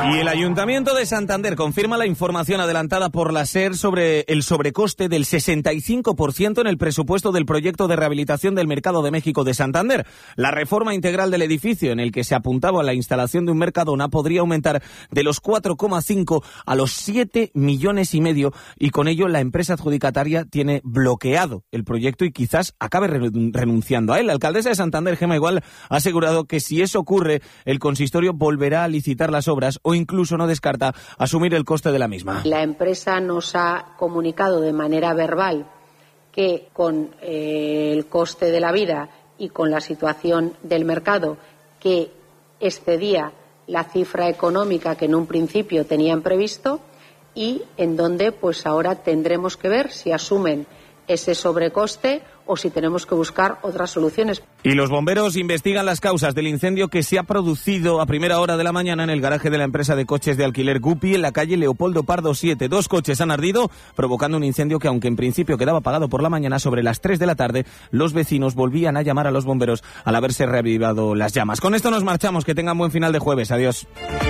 Y el Ayuntamiento de Santander confirma la información adelantada por la SER sobre el sobrecoste del 65% en el presupuesto del proyecto de rehabilitación del Mercado de México de Santander. La reforma integral del edificio en el que se apuntaba a la instalación de un Mercadona podría aumentar de los 4,5 a los 7,5 millones y con ello la empresa adjudicataria tiene bloqueado el proyecto y quizás acabe renunciando a él. La alcaldesa de Santander, Gemma Igual, ha asegurado que si eso ocurre, el consistorio volverá a licitar las obras o incluso no descarta asumir el coste de la misma. La empresa nos ha comunicado de manera verbal que con el coste de la vida y con la situación del mercado que excedía la cifra económica que en un principio tenían previsto y en donde pues ahora tendremos que ver si asumen ese sobrecoste o si tenemos que buscar otras soluciones. Y los bomberos investigan las causas del incendio que se ha producido a primera hora de la mañana en el garaje de la empresa de coches de alquiler Guppy en la calle Leopoldo Pardo 7. 2 coches han ardido, provocando un incendio que, aunque en principio quedaba apagado por la mañana, sobre las 3 de la tarde, los vecinos volvían a llamar a los bomberos al haberse reavivado las llamas. Con esto nos marchamos. Que tengan buen final de jueves. Adiós.